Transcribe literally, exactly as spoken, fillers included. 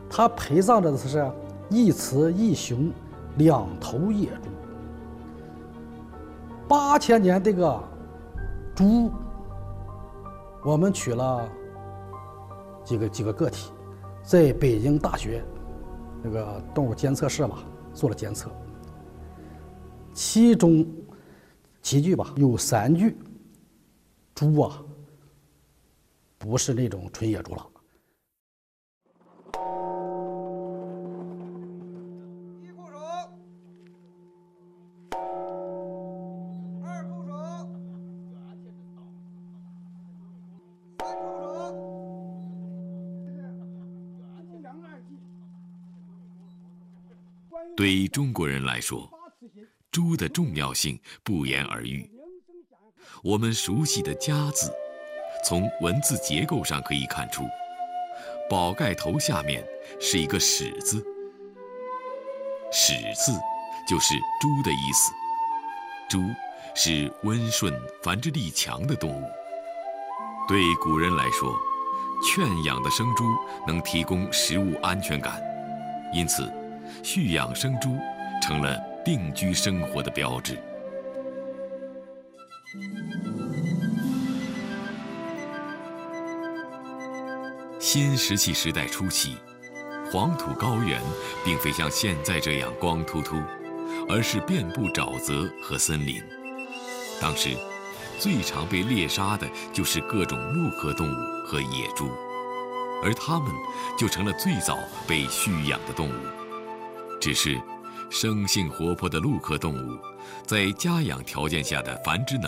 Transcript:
它陪葬着的是一雌一雄两头野猪。八千年这个猪，我们取了几个几个个体，在北京大学那个动物监测室吧做了监测，其中七具吧有三具猪啊不是那种纯野猪了。 一护手，二护手，三护手。 对于中国人来说，猪的重要性不言而喻。我们熟悉的“家”字，从文字结构上可以看出，宝盖头下面是一个“始”字，“始”字就是猪的意思。猪是温顺、繁殖力强的动物。对古人来说，圈养的生猪能提供食物安全感，因此，蓄养生猪成了定居生活的标志。新石器时代初期，黄土高原并非像现在这样光秃秃，而是遍布沼泽和森林。当时，最常被猎杀的就是各种陆科动物和野猪，而它们就成了最早被蓄养的动物。只是，生性活泼的陆科动物，在家养条件下的繁殖能